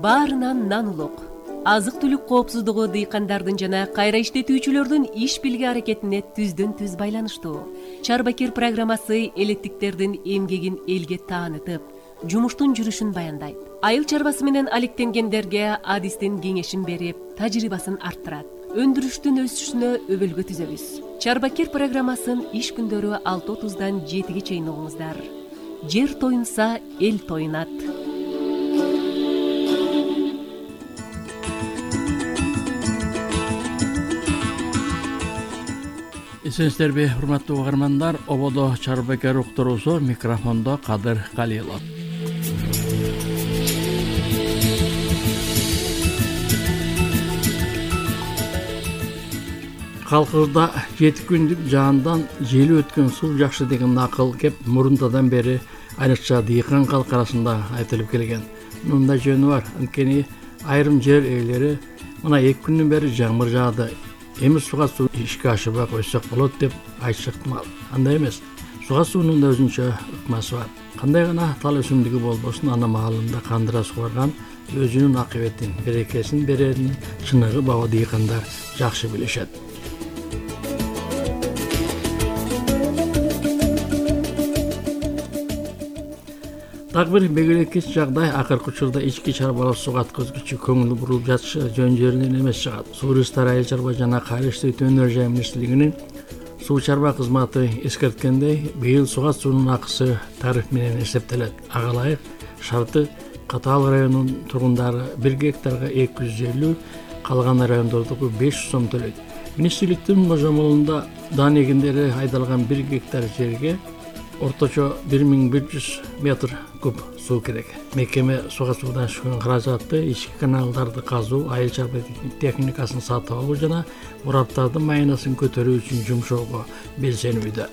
баарынан нан улук. Азык түлүк коопсуздугу дыйкандардын жана кайра иштетүүчүлөрдүн иш билги аракетине түздөн түз байланыштуу. Чарбакир программасы элеттиктердин эмгегин элге таанытып, жумуштун жүрүшүн баяндайт. Айыл чарбасы менен алектенгендерге адистин кеңешин берип, тажрыйбасын арттырат. Өндүрүштүн өсүшүнө өбөлгө түзөбүз. Чарбакир программасын иш күндөрү 6:30-дан 7-ге чейин угуңуздар. Жер тоюнса, эл тоюнат. Эсенсиздерби, урматтуу угармандар, ободо Чарбакир уктуруусу, микрофондо Кадыр Калилов. Калкыбызда 7 күндүк жаандан жели өткөн суу жакшы деген акыл кеп мурунтадан бери айрыкча дыйкан калк арасында айтылып келген. Мындай жөнү бар, анткени айрым жер ээлери мына 2 күндөн бери жамыр жаады. Эми суга суу ишке ашыбак өссөк болот деп айтышы ыктымал. Андай эмес. Суга суунун да өзүнчө ыкмасы бар. Кандай гана тал өсүмдүгү болбосун, ана маалында кандыра сугарган өзүнүн акыбетин, берекесин берерин чыныгы баба дыйкандар жакшы билишет. Так бир бегелеккич жагдай акыркы учурда ички чарбалык суга аткызгычы көңүл бурулуп жатышы жөн жеринен эмес чыгат. Суу ресурстары айыл чарба жана кайра иштетүү өнөр-жай министрлигинин суу чарба кызматы эскерткендей, быйыл суга суунун акысы тариф менен эсептелет. Ага ылайык шарты Катаал районунун тургундары 1 гектарга 250, калган райондордуку 500 сом төлөйт. Министрликтин божомолунда дан эгиндери айдалган 1 гектар жерге орточо 1100 метр куб суу керек. Мекеме суга суудан түшкөн каражатты ички каналдарды казуу, айыл чарба техникасын сатып алуу жана мураптардын майынасын көтөрүү үчүн жумшоого белсенүүдө.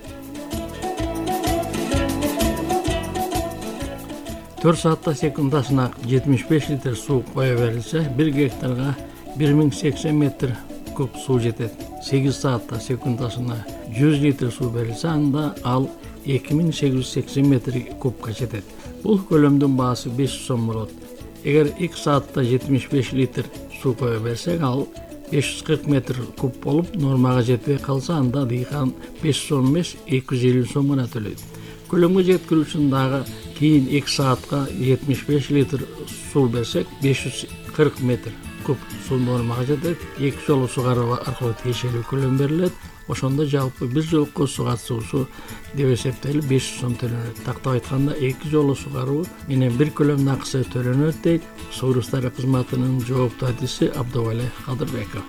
4 саатта секундасына 75 литр суу кое берилсе, 1 гектарга 1080 метр куб суу жетет. 8 саатта секундасына 100 литр суу берилсе, анда ал 2880 метр кубка жетет. Бул көлөмдүн баасы 500 сом болот. Эгер 2 саатта 75 литр суу кое берсек, ал 540 метр куб болуп, нормага жетпей калса, анда дыйкан 500 сом эмес, 250 сом гана төлөйт. Көлөмгө жеткирүү үчүн дагы кийин 2 саатка 75 литр суу берсек, 540 метр куб суу нормага жетет. 2 жолу сугаруу аркылуу тиешелүү көлөм берилет. Ошондо жалпы бир жолку суга суусу деп эсептелип 500 сом төлөнөт. Тактап айтканда 2 жолу сугаруу менен бир көлөмдүн акысы төлөнөт дейт Суу ресурстары кызматынын жооптуу адиси Абдывали Кадырбеков.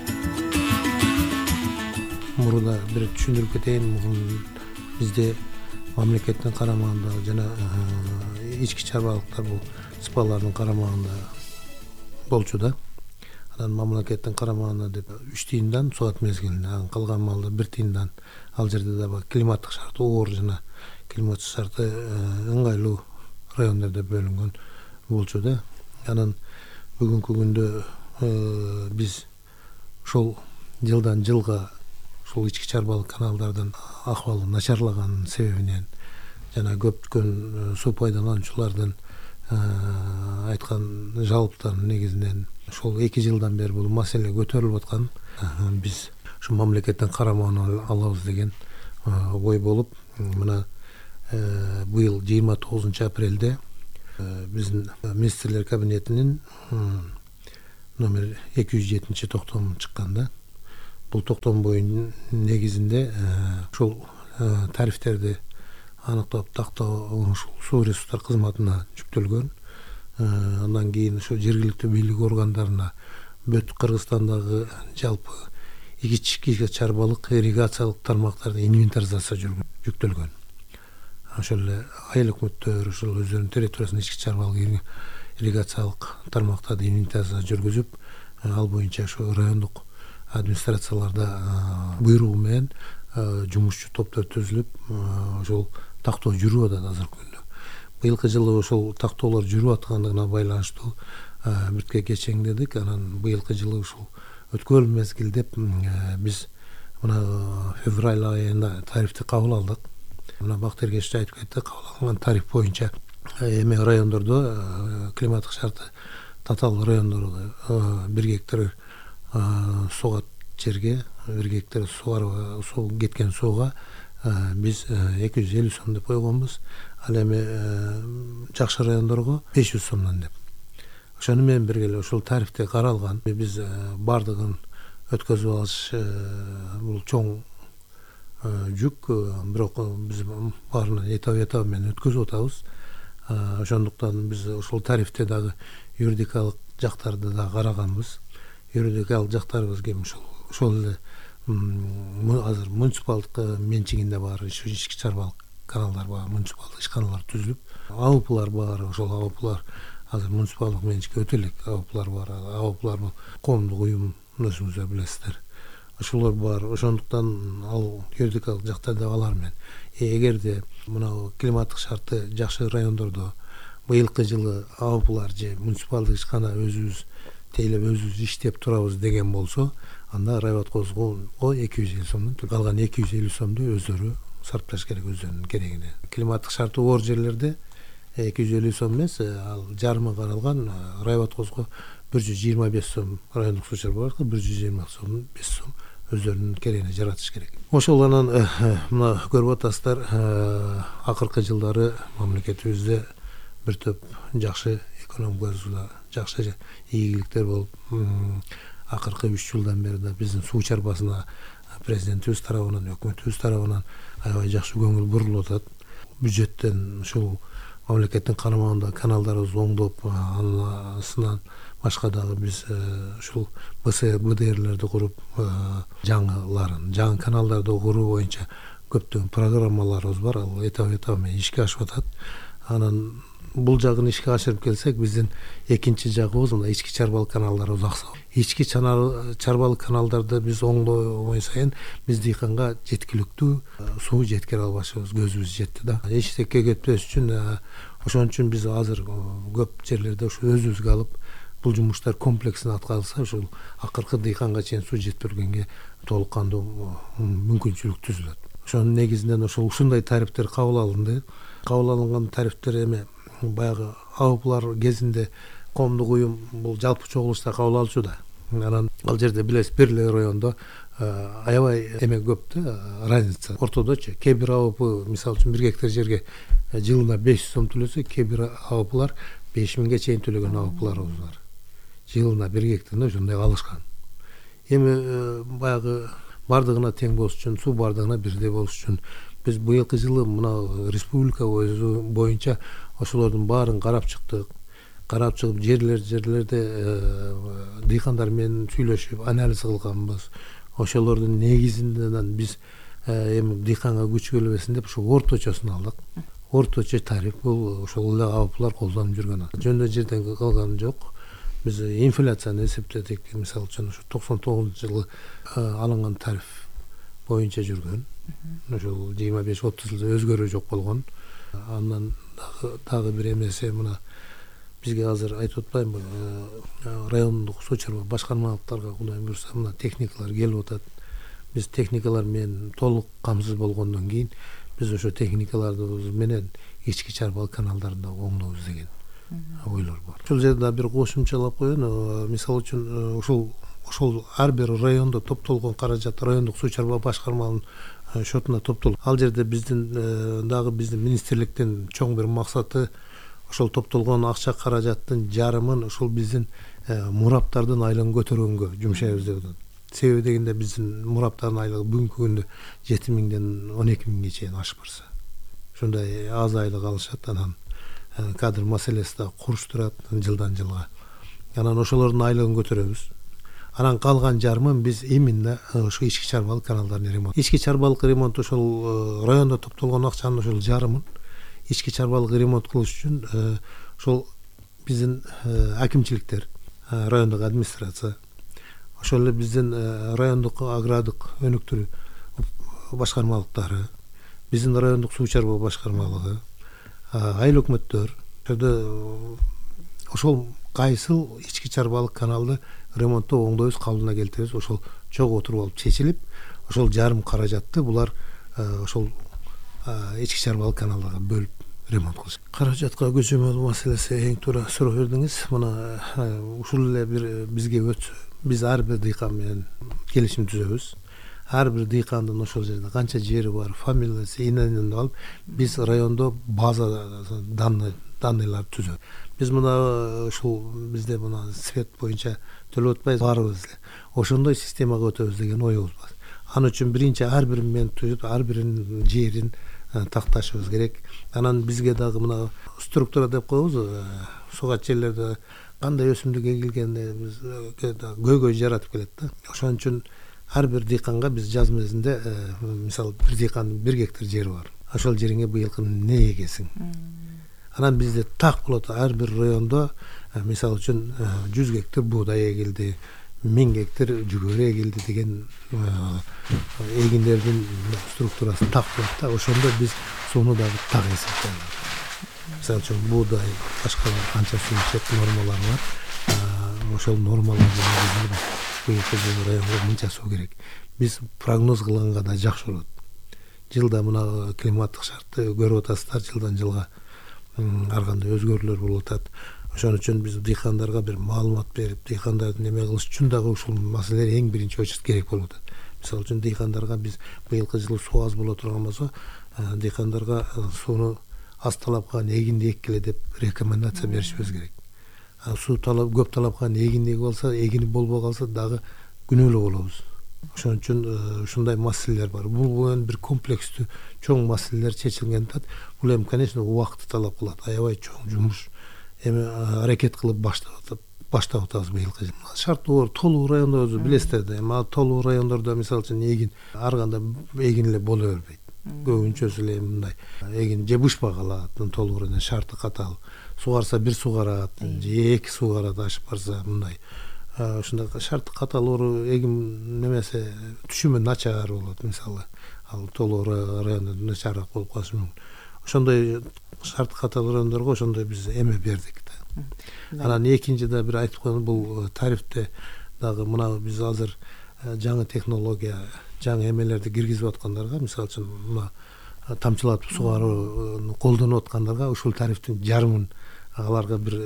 Мурда бир түшүндүрүп кетейин, бизде мамлекеттин карамагындагы жана ички чарбалыктар бул спалардын карамагында болчу да. Анан мамлекеттин карамагында деп 3 тыйындан суат мезгилинде, калган малда 1 тыйындан. Ал жерде да климаттык шарты оор жана климаттык шарты ыңгайлуу райондордо бөлүнгөн болчу да. Анан бүгүнкү күндө биз ошол жылдан жылга ушул ички чарбалык каналдардын акыбалы начарлаган себебинен жана көптөгөн суу пайдалануучулардын айткан жалоптарынын негизинен ошол 2 жылдан бери бул маселе көтөрүлүп аткан. Биз ушу мамлекеттин карамагына алабыз деген ой болуп, мына быйыл 29 апрелде биздин министрлер кабинетинин номер 207 токтому чыккан да. Бул токтом боюнча негизинде ушул тарифтерди аныктап тактоо суу ресурстары кызматына жүктөлгөн. Андан кийин ошо жергиликтүү бийлик органдарына бүт Кыргызстандагы жалпы ички чарбалык ирригациялык тармактардын инвентаризация жүктөлгөн. Ошол эле айыл өкмөттөр ошол өздөрүнүн территориясында ички чарбалык ирригациялык тармактарды инвентаризация жүргүзүп, ал боюнча ошо райондук администрацияларда буйругу менен жумушчу топтор түзүлүп, ошол тактоо жүрүп атат азыркы күндө. Быйылкы жылы ошол тактоолор жүрүп аткандыгына байланыштуу биртке кечеңдедик. Анан быйылкы жылы ушул өткөн мезгил деп биз мына февраль айында тарифти кабыл алдык. Мына Бактыгер Кечте айтып кетти, кабыл алынган тариф боюнча эми райондордо климаттык шарты татаал райондорго 1 гектар сугат жерге 1 гектар суу кеткен сууга биз 250 сом деп койгонбуз. Ал эми жакшы райондорго 500 сомдон деп. Ошону менен бирге эле ушул тарифте каралган. Биз бардыгын өткөзүп алыш бул чоң жүк, бирок биз баарына этап менен өткөзүп атабыз. Ошондуктан биз ушул тарифте дагы юридикалык жактарды да караганбыз. Юридикалык жактарыбыз кем ошол эле азыр муниципалдык менчигинде бар ички чарбалык каналдар бар, муниципалдык ишканалар түзүлүп, АУПлар бар. Ошол АУПлар азыр муниципалдык менчикке өтө элек АУПлар бар. АУПлар бул коомдук уюм, өзүңүздөр билесиздер. Ошолор бар. Ошондуктан ал юридикалык жактарда алар менен эгерде мына климаттык шарты жакшы райондордо быйылкы жылы АУПлар же муниципалдык ишкана өзүбүз тейлеп өзүбүз иштеп турабыз деген болсо, анда райвоткозго 250 сомдон калган 250 сомду өздөрү сарпташ керек, өздөрүнүн керегине. Климаттык шарты оор жерлерде 250 сом эмес, ал жарымы каралган райвоткозго 125 сом, райондук суу чарбалыкка 125 сом өздөрүнүн керегине жаратыш керек. Ошол анан мына көрүп атасыздар, акыркы жылдары мамлекетибизде бир топ жакшы экономикабызда жакшы ийгиликтер болуп, акыркы 3 жылдан бери да биздин суу чарбасына президентибиз тарабынан, өкмөтүбүз тарабынан аябай жакшы көңүл бурулуп атат. Бюджеттен ушул мамлекеттин карамагындагы каналдарыбыз оңдоп, анысынан башка дагы биз ушул БДРлерди куруп, жаңы каналдарды куруу боюнча көптөгөн программаларыбыз бар. Ал этап менен ишке ашып атат. Анан бул жагын ишке ашырып келсек, биздин экинчи жагыбыз мына ички чарбалык каналдарыбыз аксап. Ички чарбалык каналдарды биз оңдобой сайын биз дыйканга жеткиликтүү суу жеткире албашыбыз көзүбүз жетти да. Эчтекке кетпеш үчүн ошон үчүн биз азыр көп жерлерде ушу өзүбүзгө алып бул жумуштар комплексин аткарылса, ушул акыркы дыйканга чейин суу жеткиргенге толук кандуу мүмкүнчүлүк түзүлөт. Ошонун негизинен ушундай тарифтер кабыл алынды. Кабыл алынган тарифтер эми баягы АУПлар кезинде коомдук уюм бул жалпы чогулушта кабыл алчуда. Анан ал жерде билесиз, бир эле райондо аябай эме көп да, разница. Ортодочу кээ бир АУП, мисалы үчүн 1 гектар жерге жылына 500 сом төлөсө, кээ бир АУПлар 5000ге чейин төлөгөн АУПларыбыз бар. Жылына 1 гектарына ошондой алышкан. Эми баягы бардыгына тең болуш үчүн, суу бардыгына бирдей болуш үчүн биз быйылкы жылы мына республика боюнча ошолордун баарын карап чыктык. Карап чыгып жерлерде дыйкандар менен сүйлөшүп анализ кылганбыз. Ошолордун негизинен биз эми дыйканга күч келбесин деп ушу орточосун алдык. Орточо тариф бул ошол эле АУПлар колдонуп жүргөн. Жөндө жерден калган жок. Биз инфляцияны эсептедик. Мисалы үчүн ушу 99-жылы алынган тариф боюнча жүргөн. Ошол 25-30 жылда өзгөрүү жок болгон. Андан дагы бир эмеси мына бизге азыр айтып атпаймынбы, райондук суу чарба башкармалыктарга Кудай буйрса мына техникалар келип атат. Биз техникалар менен толук камсыз болгондон кийин биз ошо техникаларды менен ички чарбалык каналдарды оңдойбуз деген ойлор бар. Ошол жерде бир кошумчалап коеюн. Мисалы үчүн ошол ар бир райондо топтолгон каражат райондук суу чарба башкармалыгынын шотуна топтолуп. Ал жерде биздин министрликтин чоң бир максаты ошол топтолгон акча каражаттын жарымын ошол биздин мураптардын айлыгын көтөргөнгө жумшайбыз деп атат. Себеби дегенде биздин мураптардын айлыгы бүгүнкү күндө 7000ден 12000ге чейин ашып барса. Ошондой аз айлык алышат. Анан кадр маселеси да куруштурат жылдан жылга. Анан ошолордун айлыгын көтөрөбүз. Анан калган жарымын биз именно ошо ички чарбалык каналдарын ремонт. Ички чарбалык ремонт ошол райондо топтолгон акчанын ошол жарымын ички чарбалык ремонт кылыш үчүн ошол биздин акимчиликтер, райондук администрация, ошол эле биздин райондук агрардык өнүктүрүү башкармалыктары, биздин райондук суу чарба башкармалыгы, айыл өкмөттөр, ошол кайсыл ички чарбалык каналды ремонттоо оңдойбуз, калыбына келтиребиз, ошол чогуу отуруп алып чечилип, ошол жарым каражатты булар ошол ички чарбалык каналдарга бөлүп ремонт кылышат. Каражатка көчөмөл маселеси эң туура суроо бердиңиз. Мына ушул эле бир бизге өтсө, биз ар бир дыйкан менен келишим түзөбүз. Ар бир дыйкандын ошол жерде канча жери бар, фамилиясы, иненин алып, биз райондо база данныйлар түзөбүз. Биз мына ушул бизде мына свет боюнча төлөп атпайбыз баарыбыз эле. Ошондой системага өтөбүз деген оюбуз бар. Анын үчүн биринчи ар бир мен түзүп, ар биринин жерин такташыбыз керек. Анан бизге дагы мына структура деп коебуз, сугат жерлерде кандай өсүмдүк эгилгенди биз көйгөй жаратып келет да. Ошон үчүн ар бир дыйканга биз жаз мезгилинде мисалы бир дыйкандын 1 гектар жери бар. Ошол жериңе быйылкы эмне эгесиң? Анан бизде так болот, ар бир райондо мисалы үчүн 100 гектар буудай эгилди, 1000 гектар жүгөрү эгилди деген эгиндердин структурасы так болот да. Ошондо биз сууну дагы так эсептейбиз. Мисалы үчүн буудай, башкалар канча суу ичет нормалары бар. Ошол нормаларды быйылкы жылы районго мынча суу керек. Биз прогноз кылганга да жакшы болот. Жылда мына климаттык шартты көрүп атасыздар, жылдан жылга ар кандай өзгөрүүлөр болуп атат. Ошон үчүн биз дыйкандарга бир маалымат берип, дыйкандарды неме кылыш үчүн дагы ушул маселелер эң биринчи очередь керек болуп атат. Мисалы үчүн дыйкандарга биз быйылкы жылы суу аз боло турган болсо, дыйкандарга сууну аз талап кылган эгинди эккиле деп рекомендация беришибиз керек. Суу талап көп талап кылган эгинди эгип алса, эгини болбой калса дагы күнөөлүү болобуз. Ошон үчүн ушундай маселелер бар. Бул бир комплекстүү чоң маселелер чечилген атат. Бул эми конечно убакытты талап кылат. Аябай чоң жумуш. Эми аракет кылып баштап атабыз быйылкы жылы. Шарттуу толуу райондорду билесиздер да. Эми толуу райондордо мисалы үчүн эгин ар кандай эгин эле боло бербейт. Көбүнчөсү эле мындай эгин же бышпай калат, толуу райондо шарты катал. Сугарса бир сугарат, же 2 сугарат ашып барса мындай. Ушундай шарты катал эгин немесе түшүмү начар болот мисалы. Ал толуу райондо начараак болуп калышы мүмкүн. Ошондой шарты катал райондорго ошондой биз эме бердик да. Анан экинчи да бир айтып коеюн, бул тарифте дагы мына биз азыр жаңы технология, жаңы эмелерди киргизип аткандарга, мисалы үчүн мына тамчылатып сугарууну колдонуп аткандарга ушул тарифтин жарымын аларга бир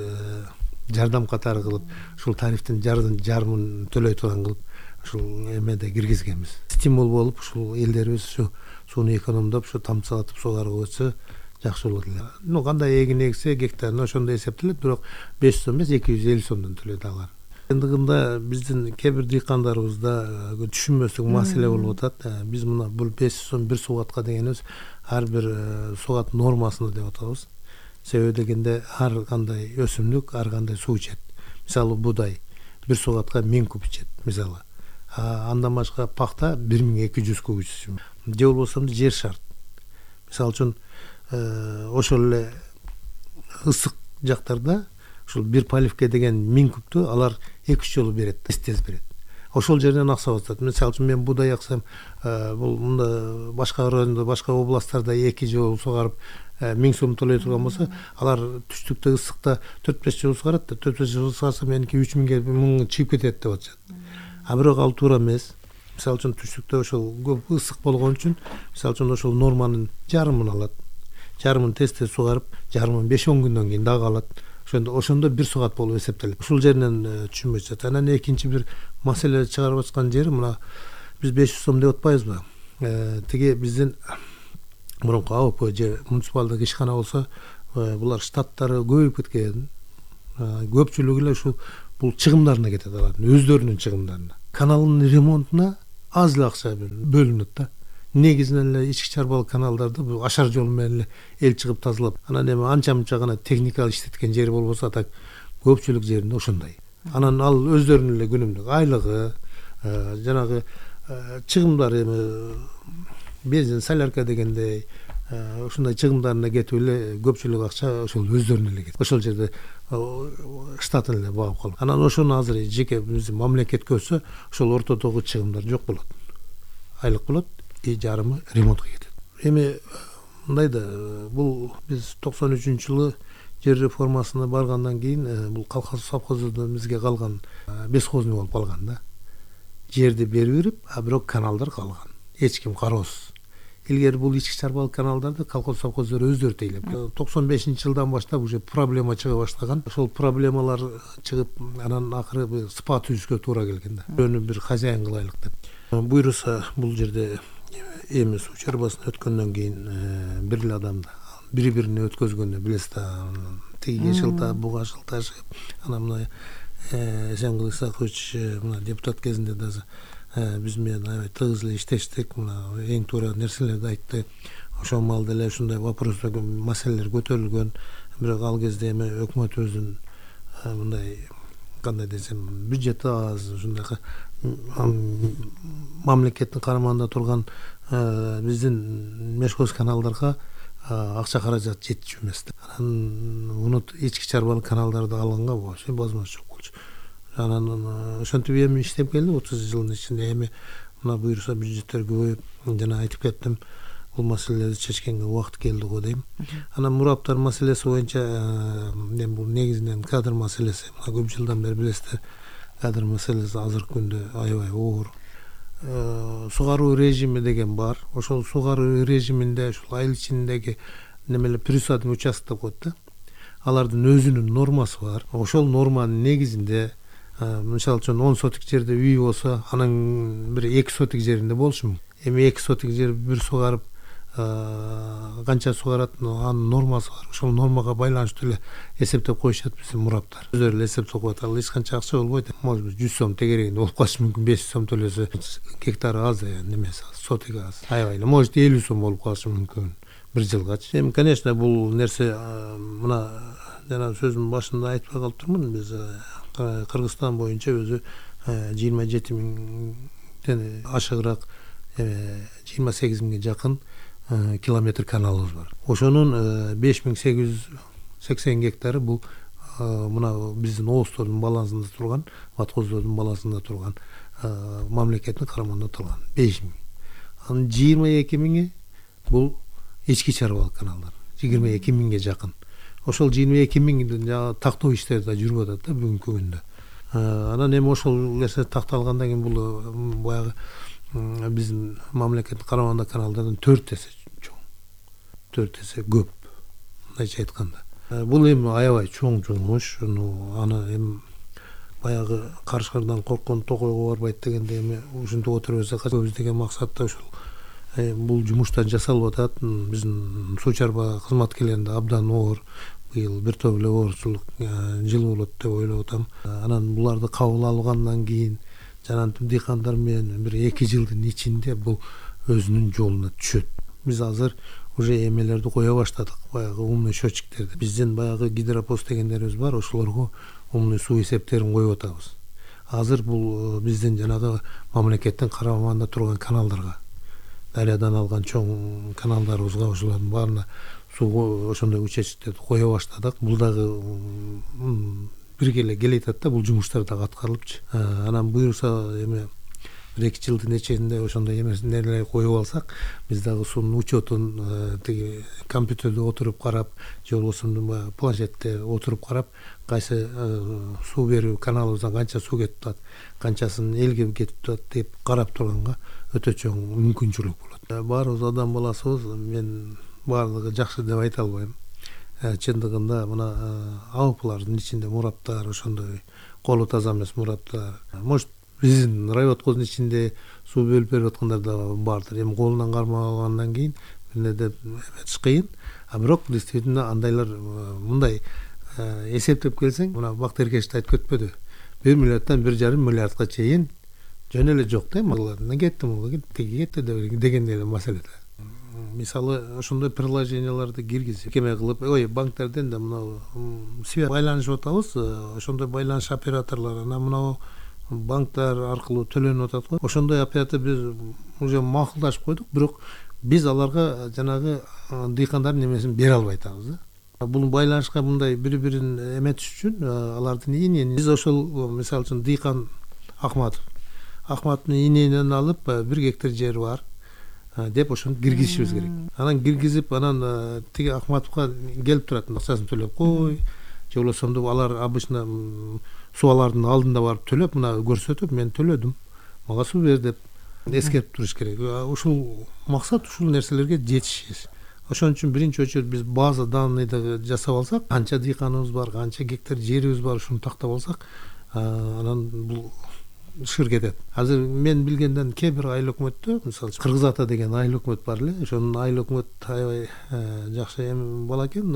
жардам катары кылып, ушул тарифтин жарымын төлөй турган кылып ушул эмеде киргизгенбиз. Стимул болуп ушул элдерибиз ушу сууну экономдоп, ушу тамчылатып сугарууга өтсө жакшы болот эле. Кандай эгин эгсе гектарына ошондой эсептелет, бирок 500 сом эмес 250 сомдон төлөйт алар. Ындыгында биздин кээ бир дыйкандарыбызда түшүнмөстүк маселе болуп атат. Биз мына бул 500 сом бир сугатка дегенибиз ар бир сугат нормасына деп атабыз. Себеби дегенде ар кандай өсүмдүк ар кандай суу ичет. Мисалы буудай бир сугатка 1000 куб ичет мисалы. Андан башка пахта 1200 куб ичет. Же болбосо жер шарт. Мисалы үчүн ошол эле ысык жактарда ушул бир поливке деген 1000 кубту алар 2-3 жолу берет, тез берет. Ошол жерден акча атат. Мисалы үчүн мен буудай аксам, бул мында башка райондо, башка областтарда 2 жолу сугарып 1000 сом төлөй турган болсо, алар түштүктө ысыкта 4-5 жолу сугарат да, 4-5 жолу сугарса меники 3000 чыгып кетет деп атышат. Бирок ал туура эмес. Мисалы үчүн түштүктө ошол көп ысык болгон үчүн, мисалы үчүн ошол норманын жарымын алат. Жарымын тез сугарып, жарымын 5-10 күндөн кийин дагы алат. Ошондо бир сугат болуп эсептелет. Ушул жеринен түшүнбөй жатат. Анан экинчи бир маселе чыгарып аткан жери мына биз 500 сом деп атпайбызбы? Тиги биздин мурунку АОП же муниципалдык ишкана болсо, булар штаттары көбөйүп кеткен. Көпчүлүгү эле ушул бул чыгымдарына кетет алардын, өздөрүнүн чыгымдарына. Каналдын ремонтуна аз эле акча бөлүнөт да. Негизинен эле ички чарбалык каналдарды бул ашар жол менен эле эл чыгып тазалап, анан эми анча-мынча гана техникалык иштеткен жери болбосо, так көпчүлүк жеринде ошондой. Анан ал өздөрүнүн эле күнүмдүк айлыгы, жанагы чыгымдары, эми бензин, солярка дегендей ушундай чыгымдарына кетип эле көпчүлүк акча ошол өздөрүнө эле кетет. Ошол жерде штатын эле багып калат. Анан ошону азыр жеке биздин мамлекетке өтсө, ошол ортодогу чыгымдар жок болот. Айлык болот, жарымы ремонтко кетет. Эми мындай да, бул биз 93-жылы жер реформасына баргандан кийин бул колхоз совхоздордон бизге калган бесхозный болуп калган да. Жерди берип, бирок каналдар калган. Эч ким кароосуз. Илгери бул ички чарбалык каналдарды колхоз совхоздор өздөрү тейлеп 95-жылдан баштап уже проблема чыга баштаган. Ошол проблемалар чыгып, анан акыры спа түзүшкө туура келген да. Бирөөнү бир хозяин кылайлык деп. Буйруса бул жерде эми суу чарбасын өткөндөн кийин бир эле адамды бири-бирине өткөзгөндө билесиз да, тигиге шылтап, буга шылташып, анан мына Эсенкул Исакович мына депутат кезинде даже биз менен аябай тыгыз эле иштештик, мына эң туура нерселерди айтты. Ошол маалда эле ушундай вопрос, маселелер көтөрүлгөн. Бирок ал кезде эми өкмөтүбүздүн мындай кандай десем, бюджети аз, ушундай мамлекеттин карамагында турган биздин Мешкос каналдарга акча каражат жетчү эмес. Анан муну ички чарбалык каналдарды алганга вообще возможность жок болчу. Анан ошентип эми иштеп келди 30 жылдын ичинде. Эми мына буюрса бюджеттер көбөйүп, жана айтып кеттим, бул маселелерди чечкенге убакыт келди го дейм. Анан мураптар маселеси боюнча эми бул негизинен кадр маселеси. Мына көп жылдан бери билесиздер, кадр маселеси азыркы күндө аябай оор. Сугаруу режими деген бар. Ошол сугаруу режиминде ушул айыл ичиндеги немелер присадный участок деп коет да. Алардын өзүнүн нормасы бар. Ошол норманын негизинде мисалы үчүн 10 сотик жерде үй болсо, анын бир 2 сотик жеринде болушу мүмкүн. Эми 2 сотик жер бир сугарып, канча сугарат, анын нормасы бар. Ошол нормага байланыштуу эле эсептеп коюшат биздин мураптар. Өздөрү эле эсептеп коет. Ал эч канча акча болбойт. Может 100 сом тегерегинде болуп калышы мүмкүн. 500 сом төлөсө гектары аз, немеси аз, сотиги аз. Аябай эле может 50 сом болуп калышы мүмкүн бир жылгачы. Эми конечно бул нерсе мына жана сөзүмдүн башында айтпай калыптырмын. Биз Кыргызстан боюнча өзү 27 миңден ашыгыраак 28 миңге жакын километр каналыбыз бар. Ошонун 5880 гектары бул мына биздин оозтордун балансында турган, ваткоздордун балансында турган, мамлекеттин карамагында турган 5 миң. Анын 22 миңи бул ички чарбалык каналдар. 22 миңге жакын. Ошол 22 миңдин тактоо иштери да жүрүп атат да бүгүнкү күндө. Анан эми ошол нерсе такталгандан кийин бул баягы биздин мамлекеттин карамагында каналдардын 4 эсе чоң, 4 эсе көп, мындайча айтканда. Бул эми аябай чоң жумуш. Аны эми баягы карышкардан корккон токойго барбайт дегенде эми ушинтип отурбасак, көбүз деген максатта ушул бул жумуштар жасалып атат. Биздин суу чарба кызматкерлеринде абдан оор. Быйыл бир топ эле оорчулук жыл болот деп ойлоп атам. Анан буларды кабыл алгандан кийин жана дыйкандар менен бир 2 жылдын ичинде бул өзүнүн жолуна түшөт. Биз азыр уже эмелерди кое баштадык, баягы умный счетчиктерди. Биздин баягы гидропост дегендерибиз бар, ошолорго умный суу эсептерин коюп атабыз. Азыр бул биздин жанагы мамлекеттин карамагында турган каналдарга, дарыядан алган чоң каналдарыбызга ошолордун баарына суу ошондой учетчиктерди кое баштадык. Бул дагы бирге эле келатат да, бул жумуштар дагы аткарылыпчы. Анан буюрса эми 1-2 жылдын ичинде ошондой эмелерди коюп алсак, биз дагы суунун учетун тиги компьютерде отуруп карап, же болбосо баягы планшетте отуруп карап, кайсы суу берүү каналыбыздан канча суу кетип атат, канчасын элге кетип атат деп карап турганга өтө чоң мүмкүнчүлүк болот. Баарыбыз адам баласыбыз, мен баардыгы жакшы деп айта албайм. Чындыгында мына АУПлардын ичинде мураптар, ошондой колу таза эмес мураптар, может биздин райоткоздун ичинде суу бөлүп берип аткандар да бардыр. Эми колунан кармап алгандан кийин эмне деп эметиш кыйын. Бирок действительно андайлар мындай эсептеп келсең, мына Бактыеркешти айтып кетпеди. 1 миллиарддан 1,5 миллиардга чейин жөн эле жок да, эмне кетти, тиги кетти дегендей эле маселе да. Мисалы ошондой приложенияларды киргизип, кеме кылып, банктерден да мына связь байланышып атабыз, ошондой байланыш операторлор, анан мына банктар аркылуу төлөнүп атат го. Ошондой оператор биз уже макулдашып койдук, бирок биз аларга жанагы дыйкандардын немесин бере албай атабыз да. Бул байланышка мындай бири-бирин эметиш үчүн алардын инени биз ошол мисалы үчүн дыйкан Ахматовдун иненен алып 1 гектар жери бар деп ошону киргизишибиз керек. Анан киргизип, анан тиги Ахматовга келип турат, акчасын төлөп кой, же болбосо алар обычно субалардын алдында барып төлөп, мына көрсөтүп, мен төлөдүм, мага суу бер деп. эскерип туруш керек. Ушул максат ушул нерселерге жетиш. Ошон үчүн биринчи очередь биз база данныйды жасап алсак, канча дыйканыбыз бар, канча гектар жерибиз бар, ушуну тактап алсак, анан бул шыр кетет. Азыр мен билгенден кээ бир айыл өкмөттө, мисалы Кыргыз Ата деген айыл өкмөт бар эле. Ошонун айыл өкмөт аябай жакшы эми бала экен.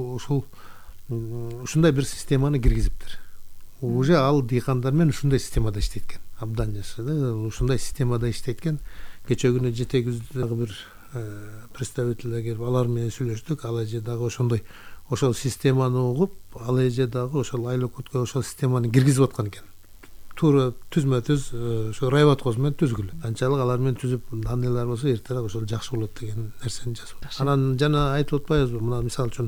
Ушундай бир системаны киргизиптир. Уже ал дыйкандар менен ушундай системада иштейт экен. Абдан жакшы да, ушундай системада иштейт экен. Кече күнү жетегибиздеги бир представительдер келип алар менен сүйлөштүк. Ал эже дагы ошол системаны угуп, ал эже дагы ошол айыл өкмөткө ошол системаны киргизип аткан экен. Туура түзмө түз ошо райбаткоз менен түзгүлө. Канчалык алар менен түзүп данныйлар болсо эртерээк ошол жакшы болот деген нерсени жазып. Анан жана айтып атпайбызбы, мына мисалы үчүн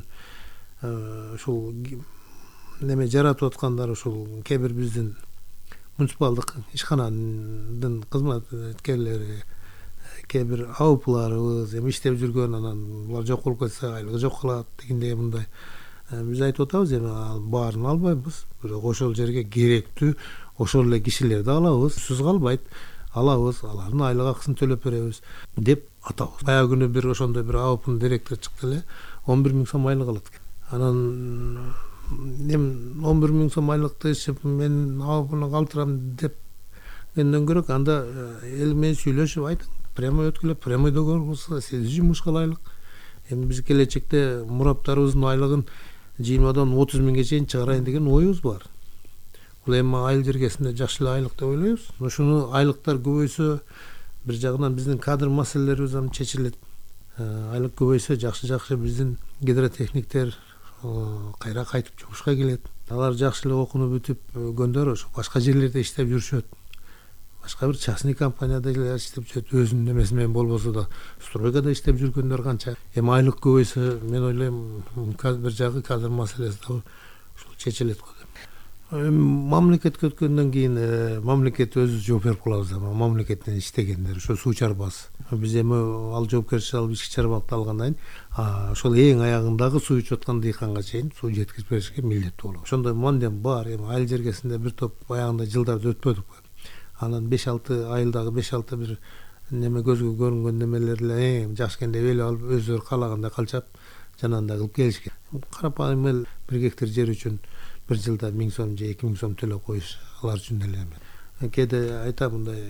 ушул неме жаратып аткандар ушул кээ бир биздин муниципалдык ишкананын кызматкерлери, кээ бир АУПларыбыз эми иштеп жүргөн, анан булар жок болуп кетсе айлыгы жок калат дегендей мындай. Биз айтып атабыз, эми баарын албайбыз, бирок ошол жерге керектүү ошол эле кишилерди алабыз, сусуз калбайт, алабыз, алардын айлык акысын төлөп беребиз деп атабыз. Баягы күнү бир ошондой бир АУПнун директору чыкты эле, 11 000 сом айлык алат экен. Анан эми 11 000 сом айлыкты ишип мен АУПуна калтырам дегенден көрөк, анда эл менен сүйлөшүп айтың, прямой өткүлөп, прямойдо көргүлсө, сиз жумушка ылайык. Эми биз келечекте мураптарыбыздын айлыгын 20-дан 30 000ге чейин чыгарайын деген оюбуз бар. Бул эми айыл жергесинде жакшы эле айлык деп ойлойбуз. Ошону айлыктар көбөйсө, бир жагынан биздин кадр маселелерибиз ham чечилет. Айлык көбөйсө жакшы биздин гидротехниктер кайра кайтып жумушка келет. Алар жакшы эле окууну бүтүп көнгдөр ошо башка жерлерде иштеп жүрүшөт. Башка бир частный компанияда иштеп жүрөт, өзүнүн эмеси менен болбосо да стройкада иштеп жүргөндөр канча. Эми айлык көбөйсө, мен ойлойм, бир жагы кадр маселеси да ушул чечилет го деп. Мамлекетке өткөндөн кийин мамлекет өзү жооп берип калабыз да, мамлекеттен иштегендер, ошо суу чарбасы. Биз эми ал жоопкерчиликти алып ички чарбалыкты алгандан кийин ошол эң аягындагы суу ичип аткан дыйканга чейин суу жеткирип беришке милдеттүү болобуз. Ошондой мандем бар. Эми айыл жергесинде бир топ аягында жылдарда өтпөдүк. Анан 5-6 айылдагы 5-6 бир неме көзгө көрүнгөн немелер эле жакшы экен деп эле алып өздөрү каалагандай калчап жанагындай кылып келишкен. Карапайым эл бир гектар жер үчүн bir жылда 1000 сом же 2000 сом төлөп коюш алар үчүн эле. Кээде айтам,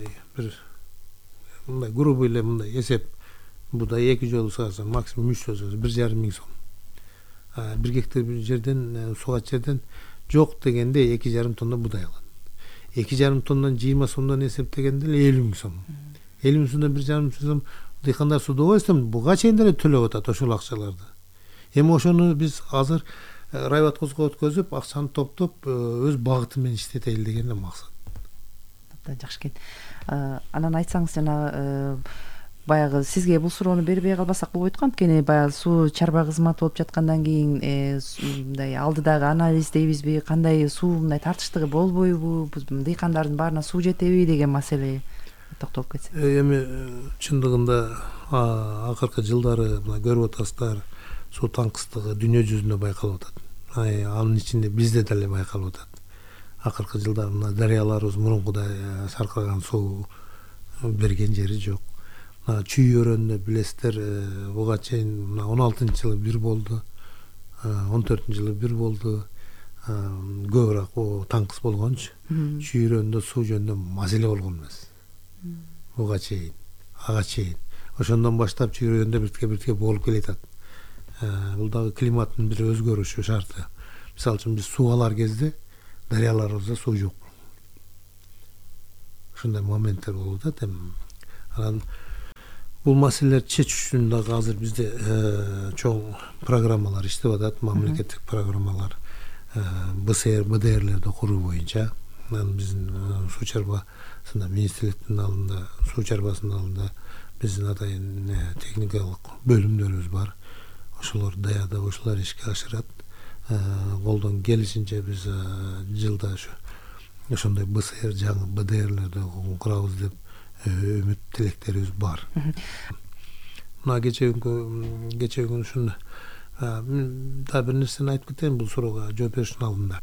мындай грубый эле мындай эсеп, будай 2 жолу саасаң максимум 3 жолу 1,5 миң сом. 1 гектар бир жерден, сугат жерден жок дегенде 2,5 тонна будай алат. 2,5 тоннадан 20 сомдон эсептегенде 50 миң сом. 50 миң сомдон 1,5 сом дыйкандар судовойством буга чейин деле төлөп атат ошол акчаларды. Эми ошону биз азыр райбаткозго өткөзүп, акчаны топтоп, өз багыты менен иштетели деген эле максат. Жакшы экен. Анан айтсаңыз, жана баягы сизге бул суроону бербей калбасак болбойт го, анткени баягы суу чарба кызматы болуп жаткандан кийин мындай алдыдагы анализ дейбизби, кандай суу мындай тартыштыгы болбойбу, дыйкандардын баарына суу жетеби деген маселе токтолуп кетсе. Эми чындыгында акыркы жылдары мына көрүп атасыздар, суу таңкыстыгы дүйнө жүзүндө байкалып атат. Анын ичинде бизде деле байкалып атат. Акыркы жылдары мына дарыяларыбыз мурункудай саркыраган суу берген жери жок. Мына Чүй өрөөнүндө билесиздер, буга чейин мына 16-жылы бир болду, 14-жылы бир болду. Көбүрөөк таңкыс болгончу. Чүй өрөөнүндө суу жөнүндө маселе болгон эмес. Буга чейин, ага чейин. Ошондон баштап Чүй өрөөнүндө биртке болуп келатат. Бул дагы климаттын бир өзгөрүшү шарты. Мисалы үчүн биз суу алар кезде дарыяларыбызда суу жок. Ушундай моменттер болуп атат. Анан бул маселелерди чечиш үчүн дагы азыр бизде чоң программалар иштеп атат, мамлекеттик программалар, БСР, БДРлерди куруу боюнча. Анан биздин суу чарбасында министрликтин алдында, суу чарбасынын алдында биздин атайын техникалык бөлүмдөрүбүз бар. Ошолор даярдап, ошолор ишке ашырат. Колдон келишинче биз жылда ошондой БСР, жаңы БДРлерди курабыз деп үмүт тилектерибиз бар. Мына кече күнү ушуну да бир нерсени айтып кетейин бул суроого жооп бериштин алдында.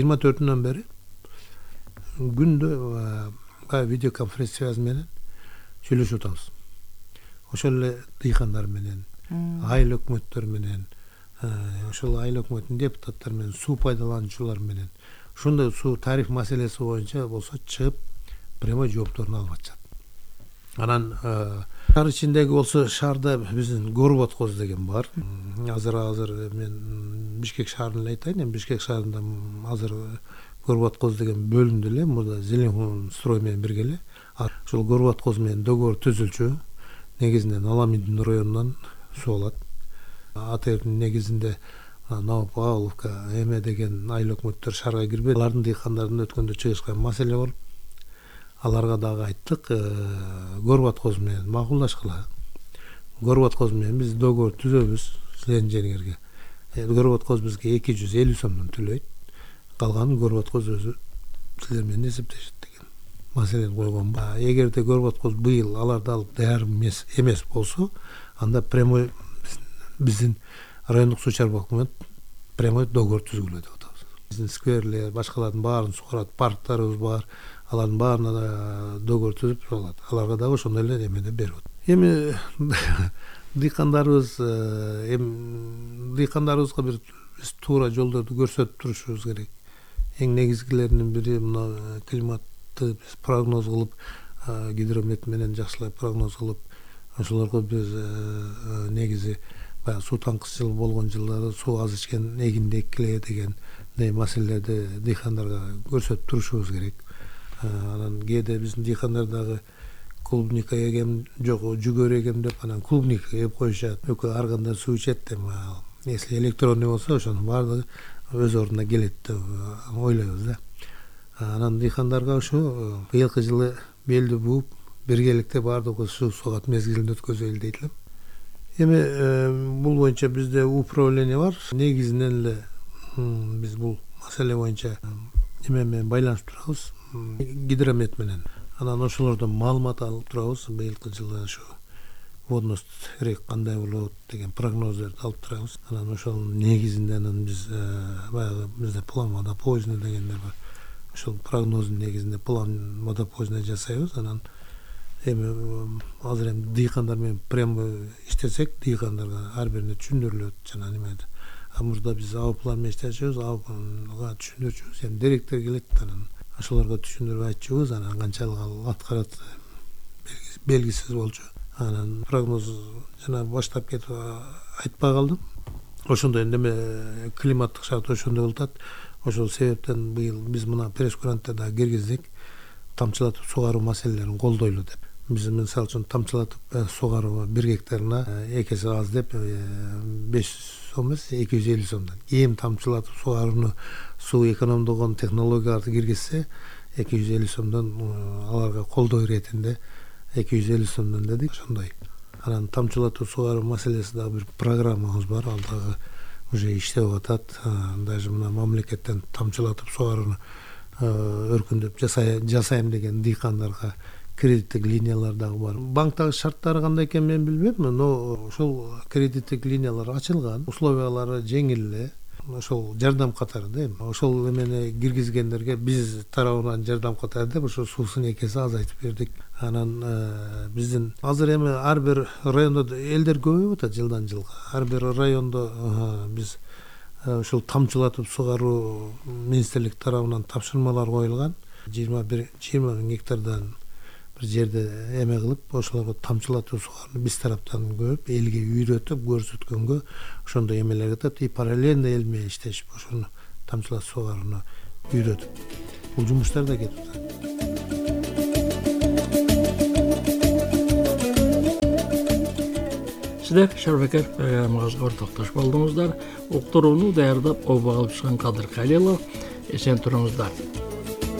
24-үнөн бери күндө видеоконференция менен сүйлөшүп атабыз. Ошол эле дыйкандар менен, айыл өкмөттөр менен, ошол айыл өкмөтүнүн депутаттары менен, суу пайдалануучулар менен ушундай суу тариф маселеси боюнча болсо чыгып прямой жоопторун алып атышат. Анан шаар ичиндеги болсо шаарда биздин Горбаткоз деген бар. Азыр мен Бишкек шаарын эле айтайын. Эми Бишкек шаарында азыр Горбаткоз деген бөлүндү эле. Мурда Зеленхун строй менен бирге эле. Ошол Горбаткоз менен договор түзүлчү. Негизинен Аламиндин районунан суу алат. АТРдин негизинде Новопавловка, Эме деген айыл өкмөттөр шаарга кирбей, алардын дыйкандардын өткөндө чыгышкан маселе бар. Аларга дагы айттык, Горбаткоз менен макулдашкыла. Горбаткоз менен биз договор түзөбүз силердин жериңерге. Горбаткоз бизге 250 сомдон төлөйт. Калганын Горбаткоз өзү силер менен эсептешет деген маселени койгон. Эгерде Горбаткоз быйыл аларды алып даяр эмес болсо, анда прямой биздин райондук суу чарба өкмөт прямой договор түзгүлө деп атабыз. Биздин скверлер, башкалардын баарын сугарат, парктарыбыз бар. Алардын баарына да договор түзүп алат. Аларга дагы ошондой эле эмеде берип атат. Эми дыйкандарыбызга бир туура жолдорду көрсөтүп турушубуз керек. Эң негизгилеринин бири мына климатты биз прогноз кылып, гидромет менен жакшылап прогноз кылып, ошолорго биз негизи баягы суу таңкыс жыл болгон жылдары суу аз ичкен эгинди эккиле деген маселелерди дыйкандарга көрсөтүп турушубуз керек. Анан кээде биздин дыйкандар дагы клубника эгем жок, жүгөр эгем деп анан клубника эгип коюшат. Өкө ар кандай суу ичет деп. Если электронный болсо, ошонун баардыгы өз ордуна келет деп ойлойбуз да. Анан дыйкандарга ошо быйылкы жылы белди бууп, биргеликте баардыгыбыз суу согат мезгилинде өткөзөлү дейт элем. Эми бул боюнча бизде управление бар. Негизинен эле биз бул маселе боюнча эме менен байланышып турабыз, гидромет менен. Анан ошолордон маалымат алып турабыз. Быйылкы жылы ошо водность рек кандай болот деген прогноздорду алып турабыз. Анан ошонун негизинде биз баягы бизде план водопоезный дегендер бар. Ошол прогноздун негизинде план водопоезный жасайбыз. Анан эми азыр эми дыйкандар менен прямо иштесек, дыйкандарга ар бирине түшүндүрүлөт жана немеде. Мурда биз АОПлар менен иштечүбүз, АОПга түшүндүрчүбүз, эми директор келет, анан ошолорго түшүндүрүп айтчубуз, анан канчалык ал аткарат белгисиз болчу. Анан прогноз жана баштап кетип айтпай калдым. Ошондой неме климаттык шарт ошондой болуп атат. Ошол себептен быйыл биз мына пресс-конференцияда да киргиздик, тамчылатып сугаруу маселелерин колдойлу деп. Биз мисалы үчүн тамчылатып сугаруу 1 гектарына 2 эсе аз деп 500 сом эмес 250 сомдон. Эми тамчылатып суугарууну суу экономдогон технологияларды киргизсе 250 сомдон аларга колдоо иретинде 250 сомдон дедик. Ошондой. Анан тамчылатып суугаруу маселеси дагы бир программабыз бар. Ал дагы уже иштеп атат. Даже мына мамлекеттен тамчылатып суугарууну өркүндөп жасайм деген дыйкандарга кредиттик линиялар дагы бар. Банктагы шарттары кандай экенин мен билбейм, но ошол кредиттик линиялар ачылган, условиялары жеңил эле. Ошол жардам катары да эми. Ошол эмени киргизгендерге биз тарабынан жардам катары деп ошо суусун 2 эсе азайтып бердик. Анан биздин азыр эми ар бир райондо элдер көбөйүп атат жылдан жылга. Ар бир райондо биз ошол тамчылатып суугаруу министрлик тарабынан тапшырмалар коюлган. 20 000 гектардан бир жерде эме кылып, ошолорго тамчылатып суугарууну биз тараптан көрүп, элге үйрөтүп көрсөткөнгө ошондой эмелер кетет. И параллельно эл менен иштешип, ошону тамчылатып суугарууну үйрөтүп, бул жумуштар да кетип атат. Сиздер Шарбекер программабызга ортоктош болдуңуздар. Уктурууну даярдап, оба алып чыккан Кадыр Калилов. Эсен туруңуздар.